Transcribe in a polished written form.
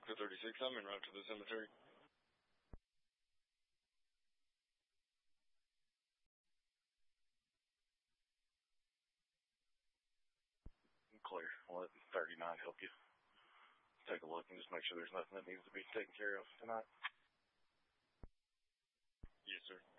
Victor 36, I'm en route to the cemetery. Clear. I'll let 39 help you. Take a look and just make sure there's nothing that needs to be taken care of tonight. Yes, sir.